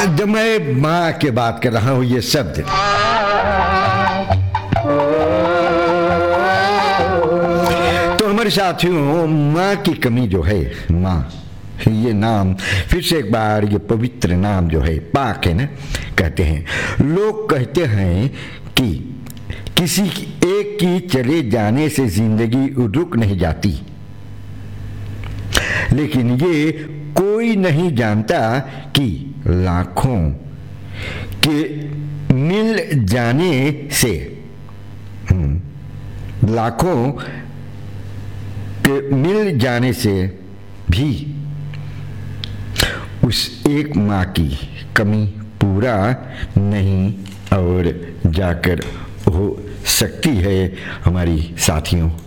जब मैं माँ की बात कर रहा हूँ, ये शब्द तो हमारे साथियों, माँ की कमी जो है, माँ ये नाम फिर से एक बार, ये पवित्र नाम जो है, पाक है ना, कहते हैं। लोग कहते हैं कि किसी एक की चले जाने से जिंदगी रुक नहीं जाती, लेकिन ये कोई नहीं जानता कि लाखों के मिल जाने से, लाखों के मिल जाने से भी उस एक माँ की कमी पूरा नहीं और जाकर हो सकती है हमारी साथियों।